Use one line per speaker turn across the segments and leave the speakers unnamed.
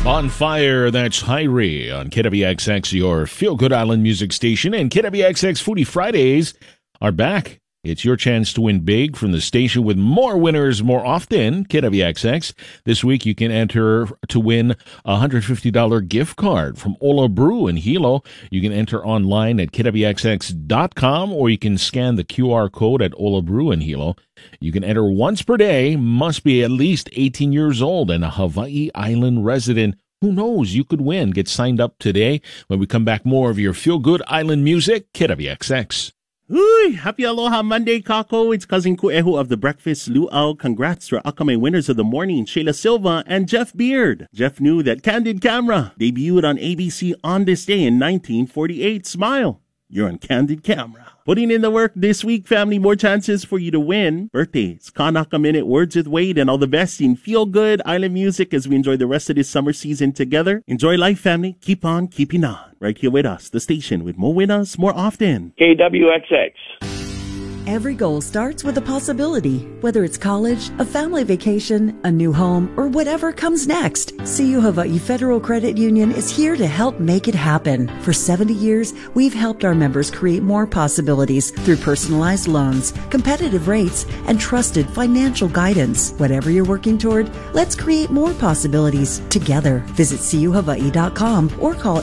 On Fire, that's Hyrie on KWXX, your feel-good island music station. And KWXX Foodie Fridays are back. It's your chance to win big from the station with more winners more often, KWXX. This week, you can enter to win a $150 gift card from Ola Brew in Hilo. You can enter online at KWXX.com, or you can scan the QR code at Ola Brew in Hilo. You can enter once per day, must be at least 18 years old and a Hawaii Island resident. Who knows? You could win. Get signed up today. When we come back, more of your feel-good island music, KWXX.
Uy, happy Aloha Monday, Kako. It's Cousin Kuehu of The Breakfast Luau. Congrats to our upcoming winners of the morning, Shayla Silva and Jeff Beard. Jeff knew that Candid Camera debuted on ABC on this day in 1948. Smile. You're on Candid Camera. Putting in the work this week, family. More chances for you to win. Birthdays, Kanaka Minute, Words with Wade, and all the best in feel-good island music as we enjoy the rest of this summer season together. Enjoy life, family. Keep on keeping on. Right here with us, the station with more winners more often.
KWXX.
Every goal starts with a possibility, whether it's college, a family vacation, a new home, or whatever comes next. CU Hawaii Federal Credit Union is here to help make it happen. For 70 years, we've helped our members create more possibilities through personalized loans, competitive rates, and trusted financial guidance. Whatever you're working toward, let's create more possibilities together. Visit cuhawaii.com or call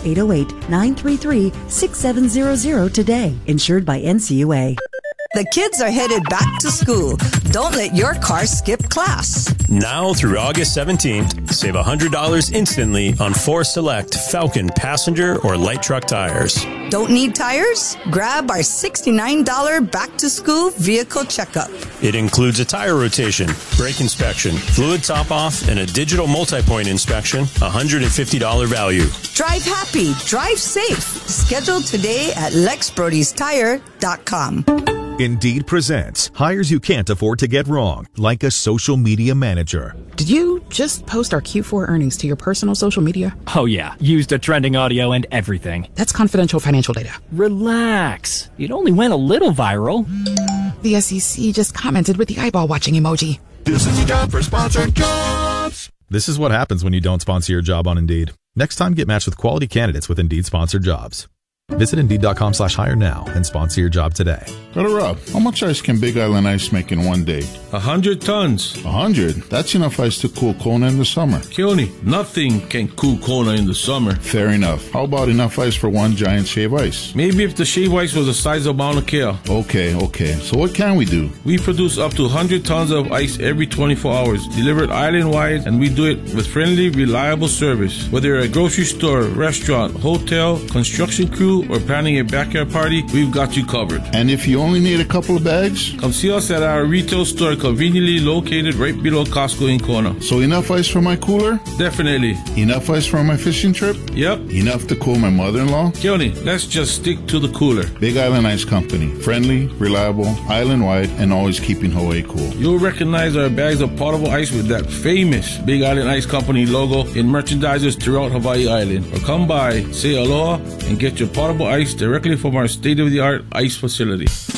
808-933-6700 today. Insured by NCUA.
The kids are headed back to school. Don't let your car skip class.
Now through August 17th, save $100 instantly on 4 select Falcon passenger or light truck tires.
Don't need tires? Grab our $69 back-to-school vehicle checkup.
It includes a tire rotation, brake inspection, fluid top-off, and a digital multi-point inspection, $150 value.
Drive happy, drive safe. Schedule today at lexbrodystire.com.
Indeed presents hires you can't afford to get wrong, like a social media manager.
Did you just post our Q4 earnings to your personal social media?
Oh yeah, used a trending audio and everything.
That's confidential financial data.
Relax. It only went a little viral.
The SEC just commented with the eyeball watching emoji.
This is your job for sponsored jobs.
This is what happens when you don't sponsor your job on Indeed. Next time, get matched with quality candidates with Indeed sponsored jobs. Visit Indeed.com/hire now and sponsor your job today.
Brother Rob, how much ice can Big Island Ice make in one day?
100 tons.
100? That's enough ice to cool Kona in the summer.
Keone, nothing can cool Kona in the summer.
Fair enough. How about enough ice for one giant shave ice?
Maybe if the shave ice was the size of Mauna Kea.
Okay. So what can we do?
We produce up to 100 tons of ice every 24 hours, delivered island-wide, and we do it with friendly, reliable service. Whether you're a grocery store, restaurant, hotel, construction crew, or planning a backyard party, we've got you covered.
And if you only need a couple of bags?
Come see us at our retail store conveniently located right below Costco in Kona.
So enough ice for my cooler?
Definitely.
Enough ice for my fishing trip?
Yep.
Enough to cool my mother-in-law?
Keone, let's just stick to the cooler.
Big Island Ice Company. Friendly, reliable, island-wide, and always keeping Hawaii cool.
You'll recognize our bags of potable ice with that famous Big Island Ice Company logo in merchandisers throughout Hawaii Island. Or come by, say aloha, and get your potable ice directly from our state-of-the-art ice facility.